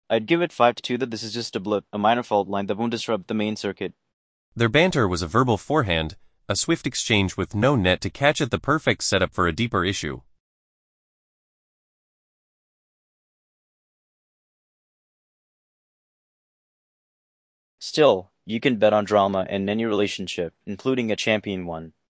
I'd give it 5-2 that this is just a blip, a minor fault line that won't disrupt the main circuit. Their banter was a verbal forehand, a swift exchange with no net to catch it, the perfect setup for a deeper issue. Still, you can bet on drama in any relationship, including a champion one.